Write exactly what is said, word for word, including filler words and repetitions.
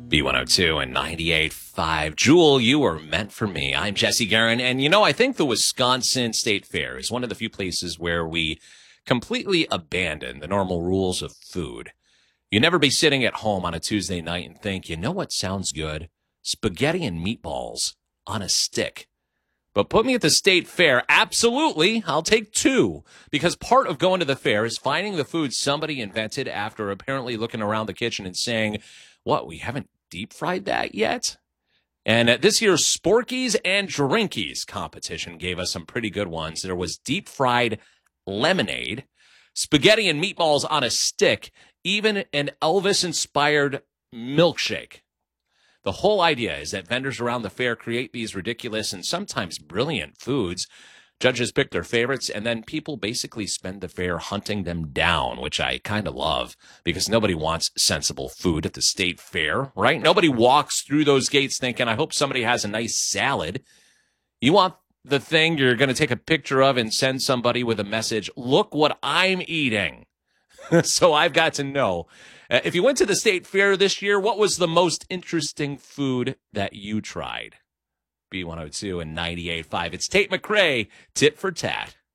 B one oh two and ninety-eight point five. Jewel, you were meant for me. I'm Jesse Guerin. And, you know, I think the Wisconsin State Fair is one of the few places where we completely abandon the normal rules of food. You never be sitting at home on a Tuesday night and think, you know what sounds good? Spaghetti and meatballs on a stick. But put me at the state fair, absolutely, I'll take two. Because part of going to the fair is finding the food somebody invented after apparently looking around the kitchen and saying, what, we haven't deep fried that yet? And uh, this year's Sporkies and Drinkies competition gave us some pretty good ones. There was deep fried lemonade, spaghetti and meatballs on a stick, even an Elvis-inspired milkshake. The whole idea is that vendors around the fair create these ridiculous and sometimes brilliant foods. Judges pick their favorites, and then people basically spend the fair hunting them down, which I kind of love, because nobody wants sensible food at the state fair, right? Nobody walks through those gates thinking, I hope somebody has a nice salad. You want the thing you're going to take a picture of and send somebody with a message, look what I'm eating. So I've got to know. Uh, if you went to the state fair this year, what was the most interesting food that you tried? B one oh two and ninety-eight point five. It's Tate McRae, Tit for Tat.